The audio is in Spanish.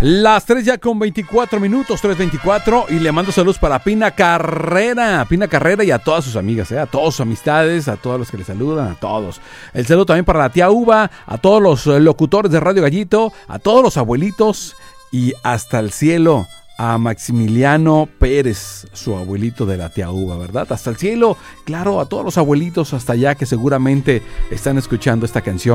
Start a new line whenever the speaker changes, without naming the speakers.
Las 3 ya con 24 minutos, 3:24, y le mando saludos para Pina Carrera y a todas sus amigas, a todas sus amistades, a todos los que le saludan, a todos. El saludo también para la tía Uva, a todos los locutores de Radio Gallito, a todos los abuelitos y hasta el cielo a Maximiliano Pérez, su abuelito de la tía Uva, ¿verdad? Hasta el cielo, claro, a todos los abuelitos hasta allá que seguramente están escuchando esta canción.